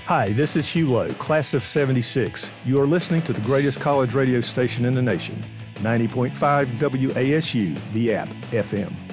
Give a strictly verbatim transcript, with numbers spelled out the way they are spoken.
Hi, this is Hugh Lowe, class of seventy-six. You are listening to the greatest college radio station in the nation, ninety point five W A S U, the app, F M.